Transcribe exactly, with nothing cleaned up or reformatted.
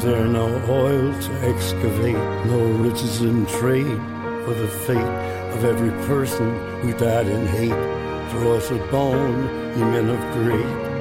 there no oil to excavate, no riches in trade for the fate of every person who died in hate? Throw us a bone, ye men of great.